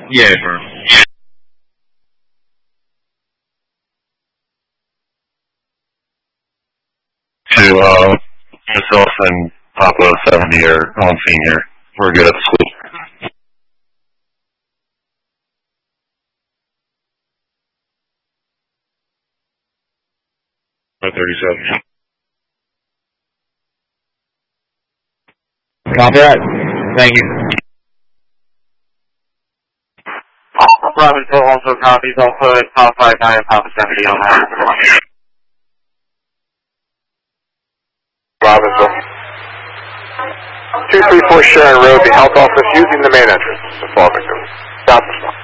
Yeah, bro. To myself and Papa 70 are on senior. We're good at the school. At 37. Copy that. Thank you. Robin Phil also copies. I'll put Papa 59 and Papa 70 on that. Robinville. 234 Sharon Road, the health office using the main entrance to Farmington. Stop the spot.